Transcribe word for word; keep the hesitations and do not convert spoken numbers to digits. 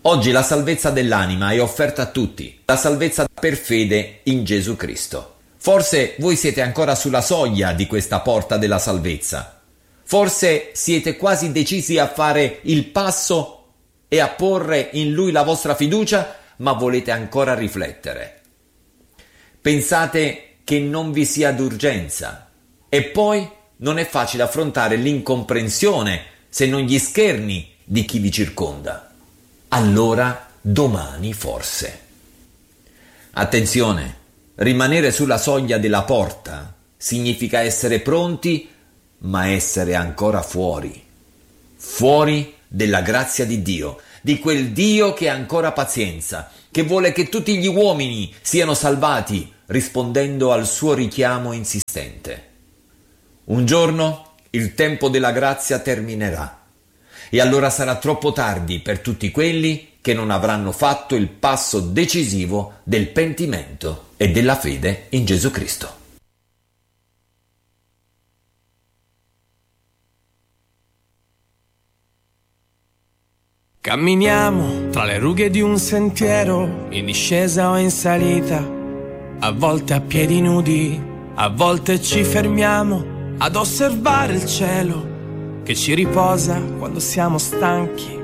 Oggi la salvezza dell'anima è offerta a tutti, la salvezza per fede in Gesù Cristo. Forse voi siete ancora sulla soglia di questa porta della salvezza. Forse siete quasi decisi a fare il passo e a porre in Lui la vostra fiducia, ma volete ancora riflettere. Pensate che non vi sia d'urgenza e poi non è facile affrontare l'incomprensione se non gli scherni di chi vi circonda. Allora domani forse. Attenzione, rimanere sulla soglia della porta significa essere pronti, ma essere ancora fuori. Fuori della grazia di Dio, di quel Dio che ha ancora pazienza, che vuole che tutti gli uomini siano salvati, rispondendo al suo richiamo insistente. Un giorno il tempo della grazia terminerà. E allora sarà troppo tardi per tutti quelli che non avranno fatto il passo decisivo del pentimento e della fede in Gesù Cristo. Camminiamo tra le rughe di un sentiero, in discesa o in salita, a volte a piedi nudi, a volte ci fermiamo ad osservare il cielo che ci riposa quando siamo stanchi.